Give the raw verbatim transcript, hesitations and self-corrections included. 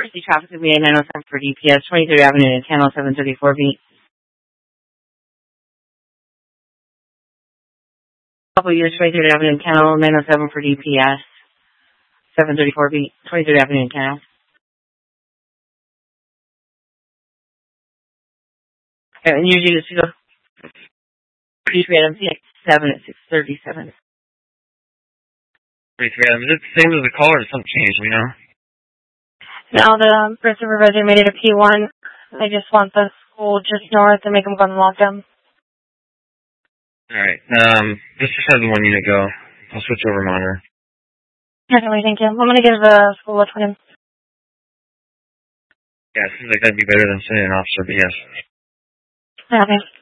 emergency traffic to V A nine oh seven for D P S, twenty-third Avenue and Channel seven thirty-four B. Couple years, twenty-third Avenue and Channel nine oh seven for D P S, seven thirty-four B, twenty-third Avenue and Channel. And usually it's, you know, twenty-three Adams, like seven at six thirty-seven. twenty-three Adams, is it the same as the call or did something change, you know? No, the um, first supervisor made it a P one. I just want the school just north to make them go on the lockdown. Alright, um, this just has the one unit go. I'll switch over monitor. Definitely, thank you. I'm going to give the school a twin. Yeah, it seems like that'd be better than sending an officer, but yes. Okay.